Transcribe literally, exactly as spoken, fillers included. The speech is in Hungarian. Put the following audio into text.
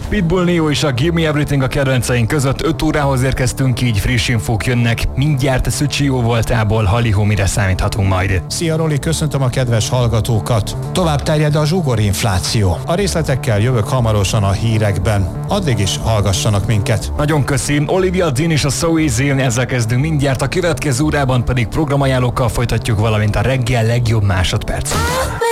Pitbull, Neo és a Give Me Everything a kedvenceink között. öt órához érkeztünk, így friss infók jönnek. Mindjárt Szücsi jó voltából Halihó, mire számíthatunk majd. Szia Roli, köszöntöm a kedves hallgatókat. Tovább terjed a zsugorinfláció. A részletekkel jövök hamarosan a hírekben. Addig is hallgassanak minket. Nagyon köszi. Olivia Dean és a So Easy, ezzel kezdünk mindjárt. A következő órában pedig programajánlókkal folytatjuk, valamint a reggel legjobb másodperc.